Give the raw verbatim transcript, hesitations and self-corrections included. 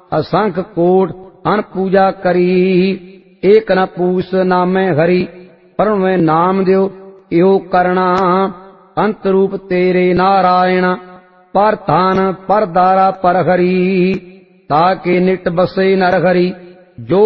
असंख coat अन पूजा करी। एक न पूस नामे हरि पर में नाम दियो यो करना। अंत रूप तेरे नारायण पर धान पर दारा पर हरि। ताके निट बसे नर हरि जो